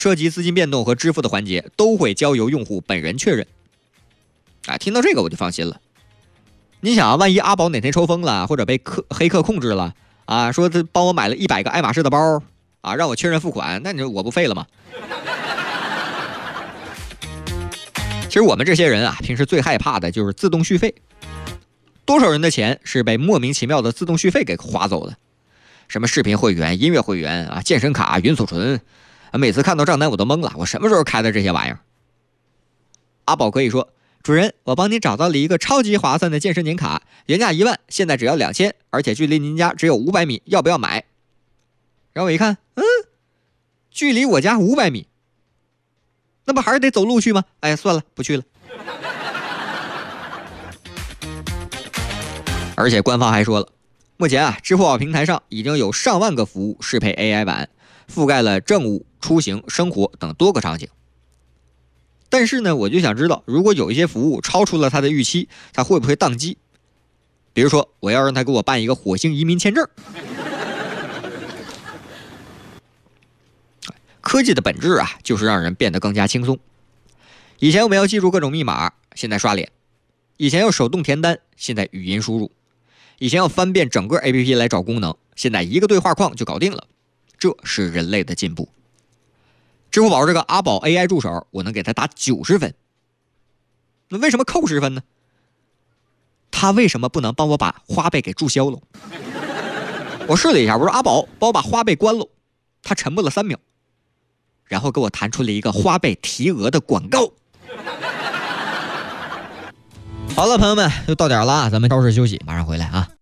涉及资金变动和支付的环节都会交由用户本人确认。听到这个我就放心了。你想啊，万一阿宝哪天抽风了，或者被黑客控制了说他帮我买了100个爱马仕的包让我确认付款，那我不废了吗？其实我们这些人平时最害怕的就是自动续费。多少人的钱是被莫名其妙的自动续费给划走的？什么视频会员、音乐会员健身卡、云储存，每次看到账单我都懵了，我什么时候开的这些玩意儿？阿宝可以说，主人，我帮你找到了一个超级划算的健身年卡，原价1万，现在只要2000，而且距离您家只有500米，要不要买？然后我一看，距离我家500米，那不还是得走路去吗？算了，不去了。而且官方还说了，目前支付宝平台上已经有上万个服务适配 AI 版，覆盖了政务、出行、生活等多个场景。但是呢，我就想知道，如果有一些服务超出了它的预期，它会不会宕机？比如说，我要让他给我办一个火星移民签证。科技的本质就是让人变得更加轻松。以前我们要记住各种密码，现在刷脸；以前要手动填单，现在语音输入；以前要翻遍整个 APP 来找功能，现在一个对话框就搞定了。这是人类的进步。支付宝这个阿宝 AI 助手，我能给他打90分。那为什么扣10分呢？他为什么不能帮我把花呗给注销了？我试了一下，我说阿宝，帮我把花呗关了。他沉默了3秒，然后给我弹出了一个花呗提额的广告。好了，朋友们，就到点了，咱们稍事休息，马上回来啊。